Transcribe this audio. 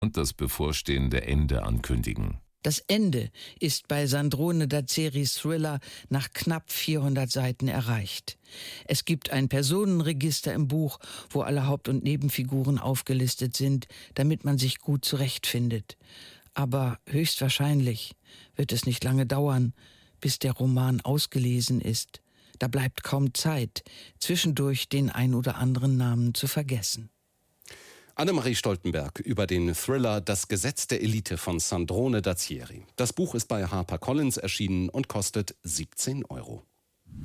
und das bevorstehende Ende ankündigen. Das Ende ist bei Sandrone Dazieris Thriller nach knapp 400 Seiten erreicht. Es gibt ein Personenregister im Buch, wo alle Haupt- und Nebenfiguren aufgelistet sind, damit man sich gut zurechtfindet. Aber höchstwahrscheinlich wird es nicht lange dauern, bis der Roman ausgelesen ist. Da bleibt kaum Zeit, zwischendurch den ein oder anderen Namen zu vergessen. Annemarie Stoltenberg über den Thriller Das Gesetz der Elite von Sandrone Dazieri. Das Buch ist bei HarperCollins erschienen und kostet 17 €.